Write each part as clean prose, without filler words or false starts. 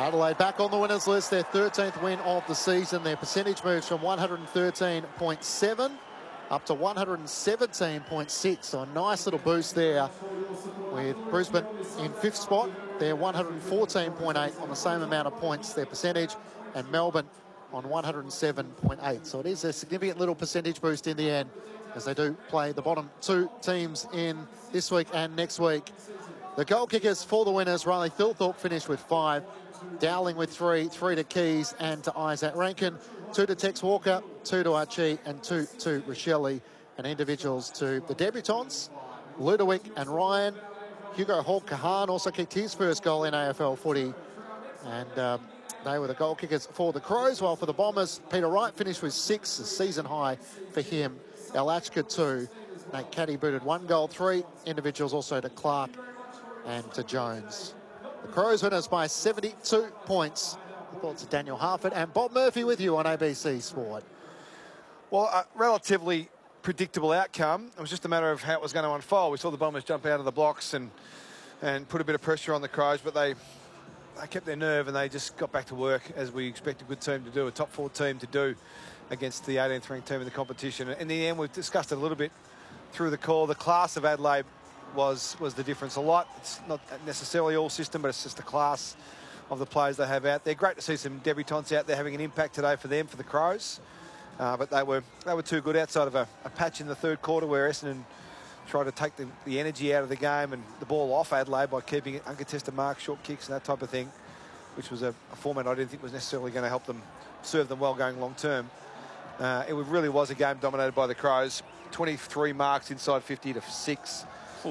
Adelaide back on the winners list, their 13th win of the season. Their percentage moves from 113.7 up to 117.6. So a nice little boost there with Brisbane in 5th spot. They're 114.8 on the same amount of points, their percentage, and Melbourne on 107.8. So it is a significant little percentage boost in the end as they do play the bottom 2 teams in this week and next week. The goal kickers for the winners, Riley Thilthorpe finished with 5, Dowling with 3, 3 to Keys and to Isaac Rankin, 2 to Tex Walker, 2 to Archie and 2 to Rochelle, and individuals to the debutants, Ludovic and Ryan. Hugo Hall-Kahan also kicked his first goal in AFL footy, and they were the goal kickers for the Crows, while for the Bombers, Peter Wright finished with 6, a season high for him. Alachka 2, Nate Caddy booted 1 goal, 3 individuals also to Clark and to Jones. The Crows winners by 72 points. The thoughts of Daniel Harford and Bob Murphy with you on ABC Sport. Well, a relatively predictable outcome. It was just a matter of how it was going to unfold. We saw the Bombers jump out of the blocks and put a bit of pressure on the Crows, but they kept their nerve and they just got back to work, as we expect a good team to do, a top 4 team to do against the 18th ranked team in the competition. In the end, we've discussed it a little bit through the call. The class of Adelaide was the difference a lot. It's not necessarily all system, but it's just the class of the players they have out there. Great to see some debutants out there having an impact today for them, for the Crows. But they were too good outside of a patch in the 3rd quarter where Essendon tried to take the energy out of the game and the ball off Adelaide by keeping it uncontested marks, short kicks and that type of thing, which was a format I didn't think was necessarily going to help them, serve them well going long term. It really was a game dominated by the Crows. 23 marks inside 50 to 6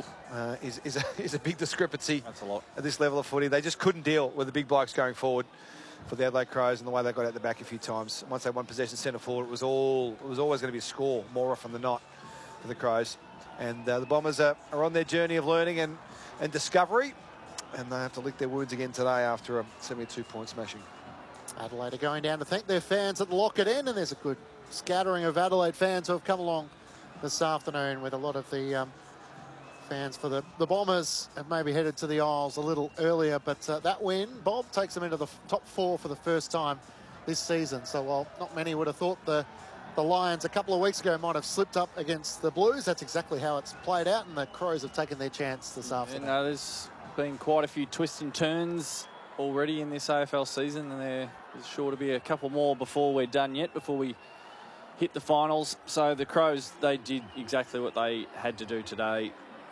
is a big discrepancy. That's a lot at this level of footy. They just couldn't deal with the big blokes going forward for the Adelaide Crows, and the way they got out the back a few times. Once they won possession centre forward, it was always going to be a score more often than not for the Crows. And the Bombers are on their journey of learning and discovery, and they have to lick their wounds again today after a 72-point smashing. Adelaide are going down to thank their fans at the Lockett End, and there's a good scattering of Adelaide fans who have come along this afternoon, with a lot of the fans for the Bombers have maybe headed to the Isles a little earlier, but that win, Bob, takes them into the top 4 for the first time this season. So while not many would have thought the Lions a couple of weeks ago might have slipped up against the Blues, that's exactly how it's played out, and the Crows have taken their chance this afternoon. There's been quite a few twists and turns already in this AFL season, and there's sure to be a couple more before we're done yet, before we hit the finals. So the Crows, they did exactly what they had to do today.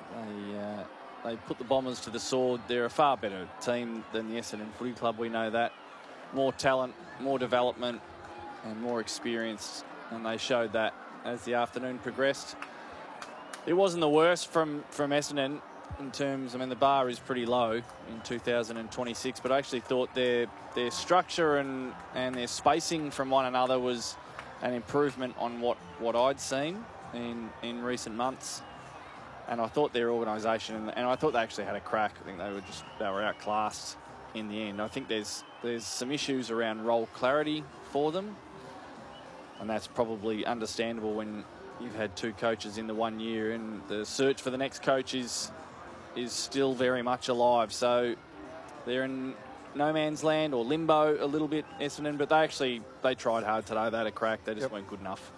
They put the Bombers to the sword. They're a far better team than the Essendon Footy Club, we know that. More talent, more development and more experience, and they showed that as the afternoon progressed. It wasn't the worst from Essendon in terms, I mean, the bar is pretty low in 2026, but I actually thought their structure and their spacing from one another was an improvement on what I'd seen in recent months. And I thought their organisation, and I thought they actually had a crack. I think they were outclassed in the end. I think there's some issues around role clarity for them, and that's probably understandable when you've had 2 coaches in the 1 year, and the search for the next coach is still very much alive. So they're in no man's land or limbo a little bit, Essendon, but they tried hard today. They had a crack. They just weren't good enough.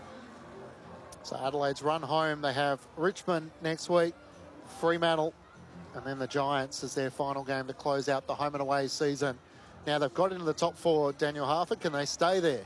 So Adelaide's run home. They have Richmond next week, Fremantle, and then the Giants as their final game to close out the home and away season. Now they've got into the top 4, Daniel Harford. Can they stay there?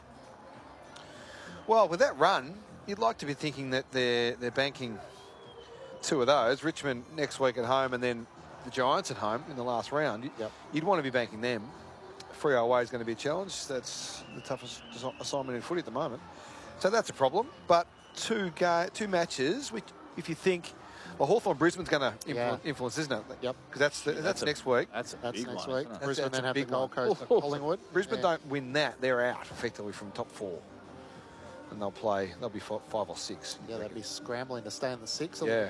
Well, with that run, you'd like to be thinking that they're banking 2 of those. Richmond next week at home, and then the Giants at home in the last round. You'd want to be banking them. Freo away is going to be a challenge. That's the toughest assignment in footy at the moment. So that's a problem. But two matches, which, if you think, well, Hawthorn Brisbane's going to influence, isn't it? Yep. Because that's next week. That's next one, week. Brisbane then have the Gold one. Coast of Collingwood. Brisbane don't win that, they're out effectively from top 4, and they'll be 5 or 6. Yeah, they'll be scrambling to stay in the 6.